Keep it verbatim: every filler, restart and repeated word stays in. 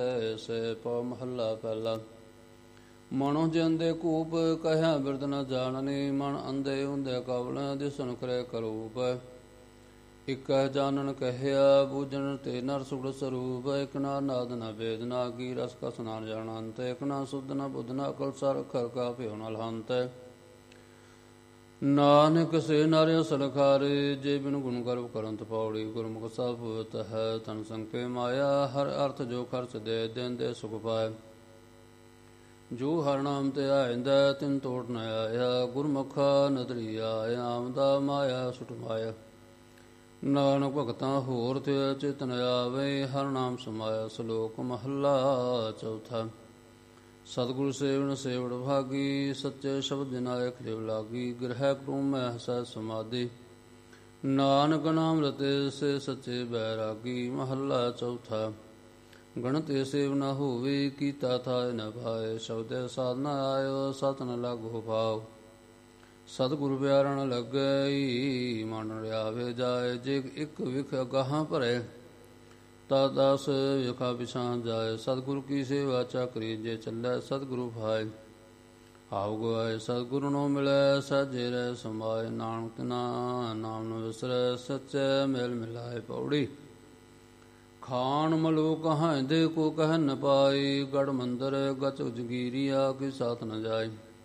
ਸੇ ਪਉ ਮਹੱਲਾ ਪਹਿਲਾ। ਮਨੋ ਜਿੰਦੇ ਕੂਪ ਕਹਿਆ ਬਿਰਦ ਨ ਜਾਣਨੀ, ਮਨ ਅੰਧੇ ਹੁੰਦੇ ਕਵਲ ਦਿਸਣ ਕਰੇ ਕਰੂਪ। ਇਕ ਜਾਣਨ ਕਹਿਆ ਬੂਝਣ ਤੇ ਨਰ ਸੁਖ ਸਰੂਪ। ਇਕ ਨਾ ਨਾਦ ਨ ਵੇਦ ਨਾ ਕੀ ਰਸ ਕਸ ਨਾ ਜਾਣੰਤ। ਇਕ ਨਾ ਸੁਧ ਨ ਬੁੱਧ ਨ ਅਕਲ ਸਰ ਖਰ ਕਾ ਭਿਓ ਨ ਲਹੰਤ। ਨਾਨਕ ਸੇ ਨਰ ਅਸਲ ਖਾਰੇ, ਜੇ ਬਿਨ ਗੁਣ ਗਰਵ ਕਰੰਤ ਪੌੜੀ। ਗੁਰਮੁਖ ਸਭ ਭੁਗਤ ਹੈ ਤਨ ਸੰਕੇ ਮਾਇਆ, ਹਰ ਅਰਥ ਜੋ ਖਰਚ ਦੇ ਦਿਨ ਦੇ ਸੁਖ ਪਾਏ। ਜੋ ਹਰ ਨਾਮ ਤੇ ਆਇੰਦਾ ਤਿਨ ਤੋੜ ਨ ਆਇਆ, ਗੁਰਮੁਖਾ ਨਦਰੀ ਆਇ ਆਮਦਾ ਮਾਇਆ ਸੁਟ ਮਾਇਆ। ਨਾਨਕ ਭਗਤਾਂ ਹੋਰ ਤੇ ਚਿਤ ਨ ਆਵੇ, ਹਰ ਨਾਮ ਸਮਾਇਆ। ਸਲੋਕ ਮਹੱਲਾ ਚੌਥਾ। ਸਤਿਗੁਰ ਸੇਵਨ ਸੇਵੜ ਭਾਗੀ, ਸੱਚੇ ਸ਼ਬਦ ਵਿਨਾਇਕ ਦੇਵ ਲਾਗੀ। ਗ੍ਰਹਿ ਕਰੂ ਮੈਂ ਹਸੈ ਸਮਾਧੀ, ਨਾਨਕ ਨਾਮ ਰਤੇ ਸੇ ਸੱਚੇ ਬੈਰਾਗੀ। ਮਹੱਲਾ ਚੌਥਾ। ਗਣਤ ਸੇਵ ਨ ਹੋਵੇ, ਕੀਤਾ ਥਾਇ ਨ ਭਾਏ। ਸ਼ਬਦੈ ਸਾਧਨਾ ਆਇਓ, ਸਤ ਨ ਲਾਗੋ ਭਾਉ। ਸਤਿਗੁਰ ਪਿਆਰਣ ਲੱਗੈ, ਮਨ ਰਿਆਵੇ ਜਾਏ। ਜੇ ਇਕ ਵਿਖ ਗਾਹਾਂ ਭਰੇ, ਤਾ ਦਸ ਵਿਖਾ ਪਿਛਾਂ ਜਾਏ। ਸਤਿਗੁਰ ਕੀ ਸੇਵਾ ਚਾਕਰੀ, ਜੇ ਚੱਲੈ ਸਤਿਗੁਰੂ ਭਾਏ। ਆਉ ਗਵਾਏ ਸਤਿਗੁਰੂ ਨੂੰ ਮਿਲੈ, ਸਾਜੇ ਰਹਿ ਸਮਾਏ। ਨਾਨਕ ਨਾ ਨਾਮ ਨ ਵਿਸਰੈ, ਸੱਚੈ ਮੇਲ ਮਿਲਾਏ। ਪੌੜੀ। ਖਾਨ ਮਲੋ ਕਹਾਂਦੇ ਕੋ ਕਹਿ ਨ ਪਾਈ, ਗੜ ਮੰਦਰ ਗਚ ਜਗੀਰੀਆ ਕੀ ਸਾਥ ਨ ਜਾਏ।